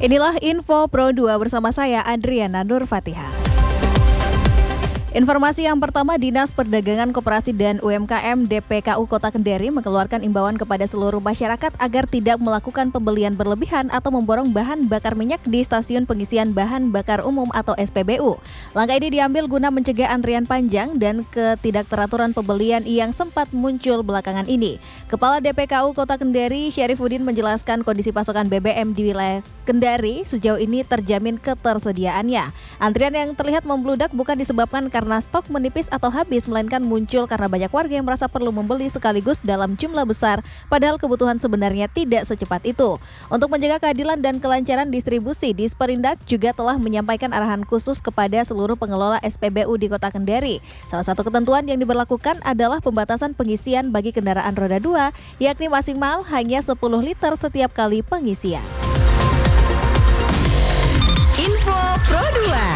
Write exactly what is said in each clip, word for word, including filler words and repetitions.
Inilah info Pro dua bersama saya Adriana Nur Fatihah. Informasi yang pertama, Dinas Perdagangan Koperasi dan U M K M D P K U Kota Kendari mengeluarkan imbauan kepada seluruh masyarakat agar tidak melakukan pembelian berlebihan atau memborong bahan bakar minyak di stasiun pengisian bahan bakar umum atau S P B U. Langkah ini diambil guna mencegah antrian panjang dan ketidakteraturan pembelian yang sempat muncul belakangan ini. Kepala D P K U Kota Kendari, Syarifuddin, menjelaskan kondisi pasokan B B M di wilayah Kendari sejauh ini terjamin ketersediaannya. Antrian yang terlihat membludak bukan disebabkan karena karena stok menipis atau habis, melainkan muncul karena banyak warga yang merasa perlu membeli sekaligus dalam jumlah besar, padahal kebutuhan sebenarnya tidak secepat itu. Untuk menjaga keadilan dan kelancaran distribusi, Disperindak juga telah menyampaikan arahan khusus kepada seluruh pengelola S P B U di Kota Kendari. Salah satu ketentuan yang diberlakukan adalah pembatasan pengisian bagi kendaraan roda dua, yakni maksimal hanya sepuluh liter setiap kali pengisian. Info Pro dua.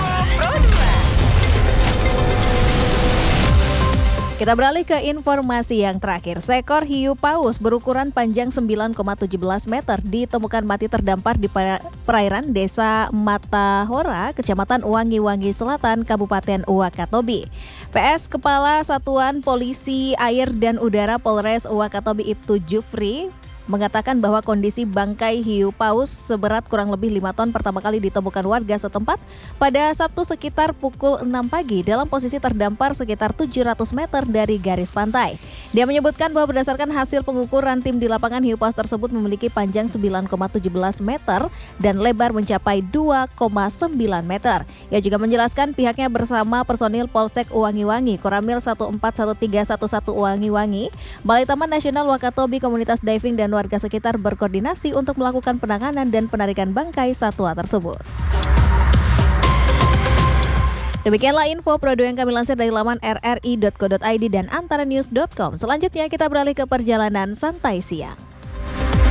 Kita beralih ke informasi yang terakhir. Seekor hiu paus berukuran panjang sembilan koma satu tujuh meter ditemukan mati terdampar di perairan Desa Matahora, Kecamatan Wangi-Wangi Selatan, Kabupaten Wakatobi. P S Kepala Satuan Polisi Air dan Udara Polres Wakatobi Ibtu Jufri mengatakan bahwa kondisi bangkai hiu paus seberat kurang lebih lima ton pertama kali ditemukan warga setempat pada Sabtu sekitar pukul enam pagi dalam posisi terdampar sekitar tujuh ratus meter dari garis pantai. Dia menyebutkan bahwa berdasarkan hasil pengukuran tim di lapangan, hiu paus tersebut memiliki panjang sembilan koma satu tujuh meter dan lebar mencapai dua koma sembilan meter. Ia juga menjelaskan pihaknya bersama personil Polsek Wangi-Wangi, Koramil satu empat satu tiga satu satu Wangi-Wangi, Balai Taman Nasional Wakatobi, komunitas diving dan warga sekitar berkoordinasi untuk melakukan penanganan dan penarikan bangkai satwa tersebut. Demikianlah info Pro dua yang kami lansir dari laman r r i dot co dot i d dan antara news dot com. Selanjutnya kita beralih ke perjalanan santai siang.